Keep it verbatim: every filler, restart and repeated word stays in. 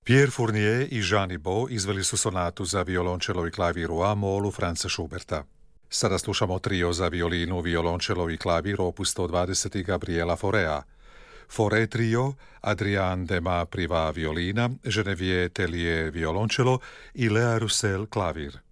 Pierre Fournier i Jean Ibot izveli su sonatu za violončelo i klavir u A-molu Franza Schuberta. Sada slušamo trio za violinu, violončelo i klavir opus sto dvadeset Gabriela Faurea. Fauré trio, Adrien Dema priva violina, Geneviève Tellier violončelo i Lea Roussel klavir.